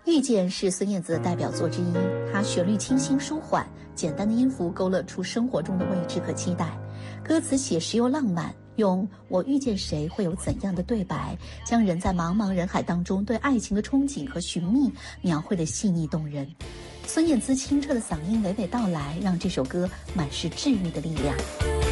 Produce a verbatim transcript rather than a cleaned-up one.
遇见是孙燕姿的代表作之一，它旋律清新舒缓，简单的音符勾勒出生活中的未知和期待，歌词写实又浪漫，用我遇见谁会有怎样的对白，将人在茫茫人海当中对爱情的憧憬和寻觅描绘得细腻动人。孙燕姿清澈的嗓音娓娓道来，让这首歌满是治愈的力量。